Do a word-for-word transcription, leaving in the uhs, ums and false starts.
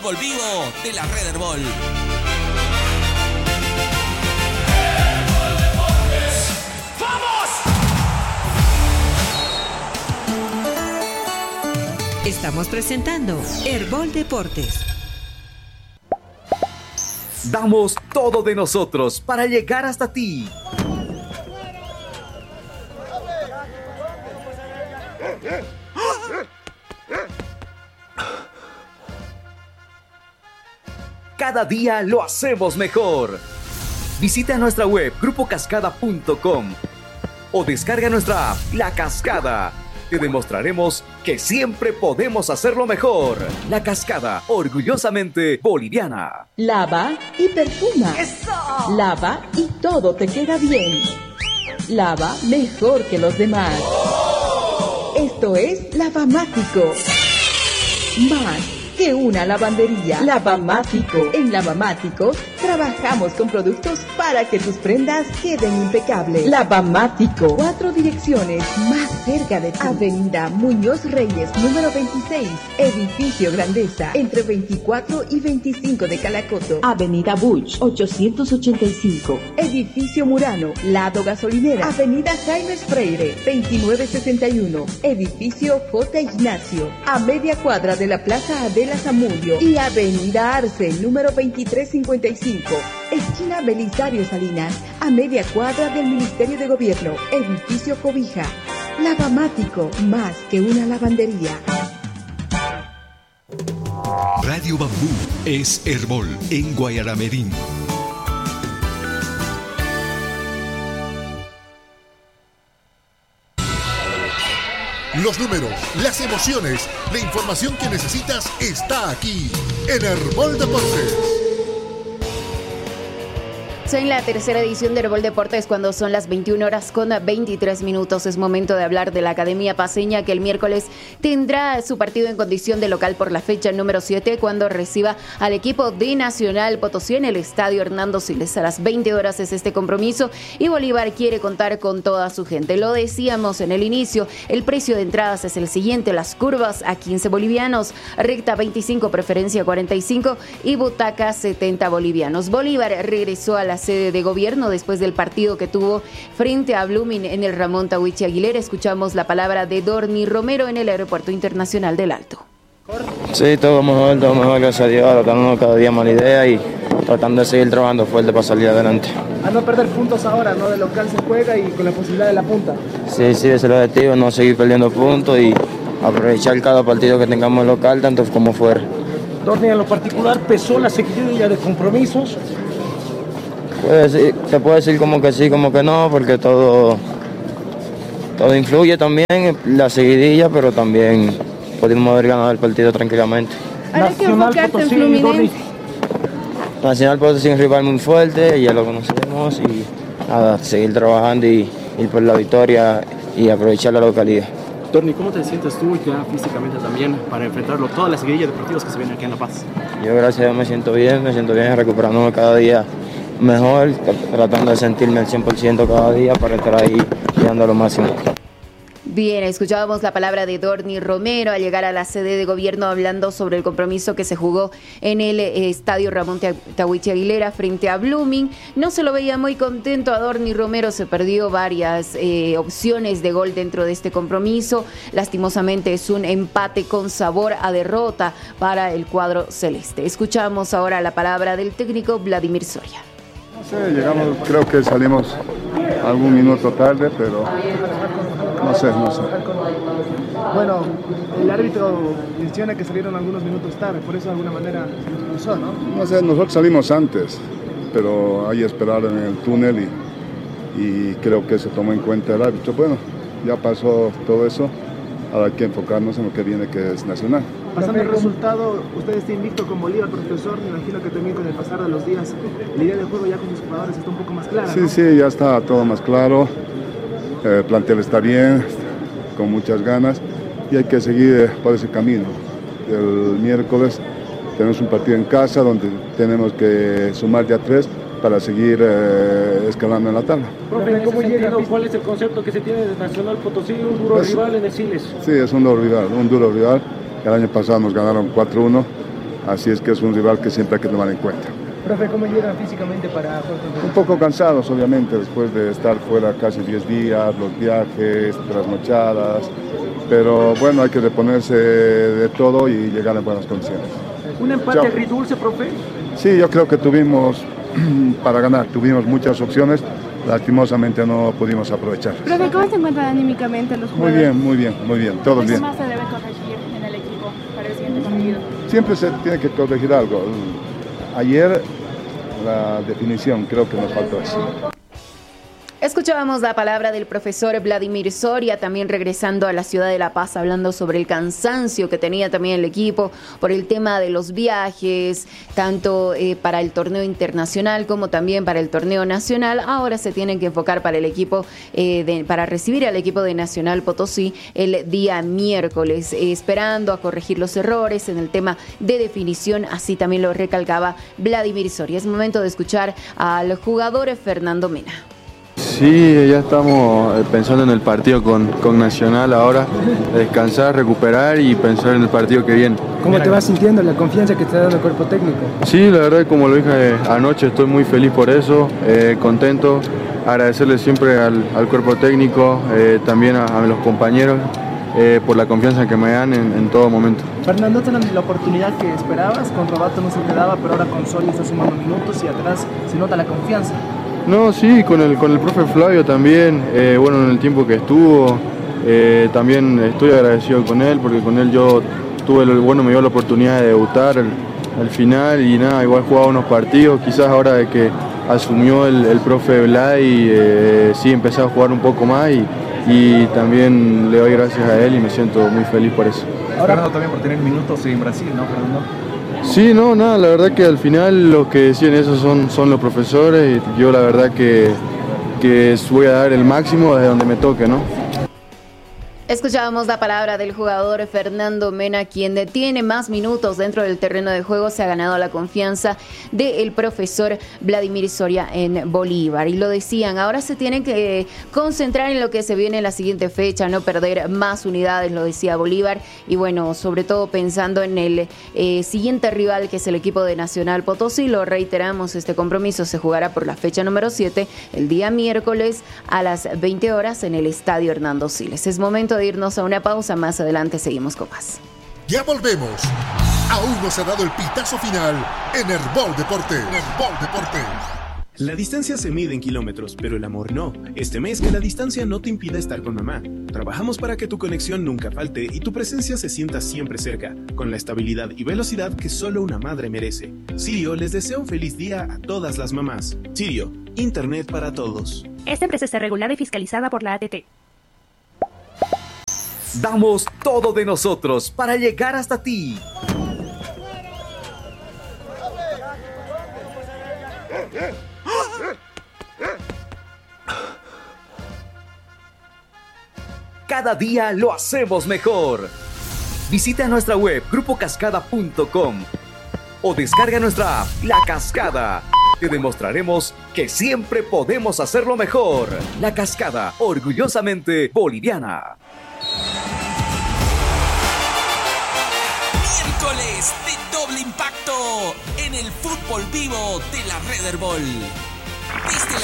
Fútbol vivo de la Red Herbol. Estamos presentando Herbol Deportes. Damos todo de nosotros para llegar hasta ti. Cada día lo hacemos mejor. Visita nuestra web grupo cascada punto com o descarga nuestra app La Cascada. Te demostraremos que siempre podemos hacerlo mejor. La Cascada, orgullosamente boliviana. Lava y perfuma. ¡Eso! Lava y todo te queda bien. Lava mejor que los demás. ¡Oh! Esto es Lavamático. Más que una lavandería. Lavamático. En Lavamático trabajamos con productos para que tus prendas queden impecables. Lavamático. Cuatro direcciones más cerca de ti. Avenida Muñoz Reyes, número veintiséis. Edificio Grandeza, entre veinticuatro y veinticinco de Calacoto. Avenida Buch, ochocientos ochenta y cinco. Edificio Murano, lado gasolinera. Avenida Jaime Freire, veintinueve sesenta y uno. Edificio J. Ignacio, a media cuadra de la Plaza Adela Zamudio. Y Avenida Arce, número veintitrés cincuenta y cinco. Esquina Belisario Salinas, a media cuadra del Ministerio de Gobierno. Edificio Cobija. Lavamático, más que una lavandería. Radio Bambú es Herbol en Guayaramerín. Los números, las emociones, la información que necesitas está aquí en Herbol Deportes. En la tercera edición de Herbol Deportes, cuando son las veintiuna horas con veintitrés minutos, es momento de hablar de la Academia Paceña, que el miércoles tendrá su partido en condición de local por la fecha número siete, cuando reciba al equipo de Nacional Potosí en el Estadio Hernando Siles. A las veinte horas es este compromiso y Bolívar quiere contar con toda su gente. Lo decíamos en el inicio, el precio de entradas es el siguiente: las curvas a quince bolivianos, recta veinticinco, preferencia cuarenta y cinco y butaca setenta bolivianos. Bolívar regresó a la sede de gobierno después del partido que tuvo frente a Blooming en el Ramón Tahuichi Aguilera. Escuchamos la palabra de Dorni Romero en el Aeropuerto Internacional del Alto. Sí, todo mejor, todo mejor, gracias a Dios, tratando cada día más la idea y tratando de seguir trabajando fuerte para salir adelante. A no perder puntos ahora, ¿no? De local se juega y con la posibilidad de la punta. Sí, sí, ese es el objetivo, no seguir perdiendo puntos y aprovechar cada partido que tengamos local, tanto como fuera. Dorni, en lo particular, ¿pesó la seguidilla de compromisos? Puede decir, se puede decir como que sí, como que no, porque todo, todo influye también, la seguidilla, pero también pudimos haber ganado el partido tranquilamente. Nacional Potosí, Fluminense. Nacional Potosí es un rival muy fuerte, ya lo conocemos, y nada, seguir trabajando y ir por la victoria y aprovechar la localidad. Dorni, ¿cómo te sientes tú ya físicamente también para enfrentarlo, toda la seguidilla de partidos que se vienen aquí en La Paz? Yo, gracias a Dios, me siento bien, me siento bien, recuperándome cada día mejor, tratando de sentirme al cien por ciento cada día para estar ahí llegando a lo máximo. Bien, escuchábamos la palabra de Dorni Romero al llegar a la sede de gobierno, hablando sobre el compromiso que se jugó en el eh, Estadio Ramón Tahuichi Aguilera frente a Blooming. No se lo veía muy contento a Dorni Romero, se perdió varias eh, opciones de gol dentro de este compromiso. Lastimosamente es un empate con sabor a derrota para el cuadro celeste. Escuchamos ahora la palabra del técnico Vladimir Soria. No sé, llegamos, creo que salimos algún minuto tarde, pero no sé, no sé. Bueno, el árbitro menciona que salieron algunos minutos tarde, por eso de alguna manera se impulsó, ¿no? No sé, nosotros salimos antes, pero ahí esperaron en el túnel y, y creo que se tomó en cuenta el árbitro. Bueno, ya pasó todo eso, ahora hay que enfocarnos en lo que viene, que es Nacional. Pasando el resultado, usted está invicto con Bolívar, profesor, me imagino que también con el pasar de los días, la idea de juego ya con sus jugadores está un poco más clara, Sí, ¿no? sí, ya está todo más claro, el eh, plantel está bien, con muchas ganas y hay que seguir eh, por ese camino. El miércoles tenemos un partido en casa donde tenemos que sumar ya tres para seguir eh, escalando en la tabla. Profe, ¿cómo llega? ¿Cuál es el concepto que se tiene de Nacional Potosí, un duro es, rival en el Siles? Sí, es un duro rival, un duro rival. El año pasado nos ganaron cuatro uno Así es que es un rival que siempre hay que tomar en cuenta. Profe, ¿cómo llegan físicamente para jugar contra? Un poco cansados, obviamente, después de estar fuera casi diez días, los viajes, trasnochadas, pero bueno, hay que reponerse de todo y llegar en buenas condiciones. ¿Un empate Chao. agridulce, profe? Sí, yo creo que tuvimos para ganar, tuvimos muchas opciones, lastimosamente no pudimos aprovechar. Profe, ¿cómo se encuentran anímicamente los jugadores? Muy bien, muy bien, muy bien, todos bien. ¿Qué más se debe corregir en el equipo para el siguiente partido? Siempre se tiene que corregir algo. Ayer la definición, creo que nos faltó eso. Escuchábamos la palabra del profesor Vladimir Soria, también regresando a la ciudad de La Paz, hablando sobre el cansancio que tenía también el equipo por el tema de los viajes, tanto eh, para el torneo internacional como también para el torneo nacional. Ahora se tienen que enfocar para el equipo, eh, de, para recibir al equipo de Nacional Potosí el día miércoles, eh, esperando a corregir los errores en el tema de definición, así también lo recalcaba Vladimir Soria. Es momento de escuchar al jugador Fernando Mena. Sí, ya estamos pensando en el partido con, con Nacional ahora, descansar, recuperar y pensar en el partido que viene. ¿Cómo te vas sintiendo, la confianza que te está dando el cuerpo técnico? Sí, la verdad, como lo dije anoche, estoy muy feliz por eso, eh, contento, agradecerle siempre al, al cuerpo técnico, eh, también a, a los compañeros, eh, por la confianza que me dan en, en todo momento. Fernando, ¿no te la oportunidad que esperabas? Con Robato no se te daba, pero ahora con Soli está sumando minutos y atrás se nota la confianza. No, sí, con el, con el profe Flavio también, eh, bueno, en el tiempo que estuvo, eh, también estoy agradecido con él, porque con él yo tuve, el, bueno, me dio la oportunidad de debutar al, al final y nada, igual jugaba unos partidos, quizás ahora de que asumió el, el profe Vladi, eh, sí, empecé a jugar un poco más y, y también le doy gracias a él y me siento muy feliz por eso. Ahora también por tener minutos en Brasil, ¿no, Fernando? Sí, no, nada, la verdad que al final los que deciden eso son, son los profesores y yo la verdad que, que voy a dar el máximo desde donde me toque, ¿no? Escuchábamos la palabra del jugador Fernando Mena, quien tiene más minutos dentro del terreno de juego, se ha ganado la confianza del profesor Vladimir Soria en Bolívar. Y lo decían, ahora se tienen que concentrar en lo que se viene en la siguiente fecha, no perder más unidades, lo decía Bolívar. Y bueno, sobre todo pensando en el eh, siguiente rival, que es el equipo de Nacional Potosí. Lo reiteramos, este compromiso se jugará por la fecha número siete, el día miércoles a las veinte horas en el Estadio Hernando Siles. Es momento de irnos a una pausa, más adelante seguimos con más. Ya volvemos. Aún no se ha dado el pitazo final en Herbol Deportes. Herbol Deportes. La distancia se mide en kilómetros, pero el amor no. Este mes que la distancia no te impida estar con mamá. Trabajamos para que tu conexión nunca falte y tu presencia se sienta siempre cerca, con la estabilidad y velocidad que solo una madre merece. Sirio les desea un feliz día a todas las mamás. Sirio, Internet para todos. Esta empresa está regulada y fiscalizada por la A T T. Damos todo de nosotros para llegar hasta ti. Cada día lo hacemos mejor. Visita nuestra web grupo cascada punto com o descarga nuestra app La Cascada. Te demostraremos que siempre podemos hacerlo mejor. La Cascada, orgullosamente boliviana. Miércoles de doble impacto en el fútbol vivo de la Red Herbol. Desde la